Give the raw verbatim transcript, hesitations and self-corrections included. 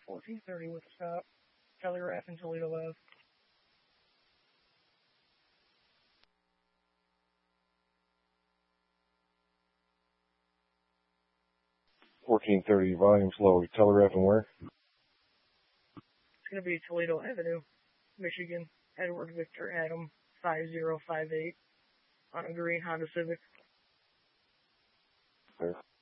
fourteen thirty with a stop. Telegraph in Toledo Ave. fourteen thirty, volume slow. Telegraph and where? It's going to be Toledo Avenue, Michigan, Edward Victor Adam, five zero five eight, on a green Honda Civic. Okay.